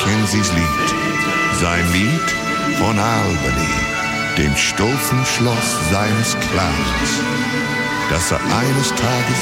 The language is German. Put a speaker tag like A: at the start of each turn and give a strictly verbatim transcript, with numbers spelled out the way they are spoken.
A: Mackenzie's Lied. Sein Lied von Albany, dem stolzen Schloss seines Clans, das er eines Tages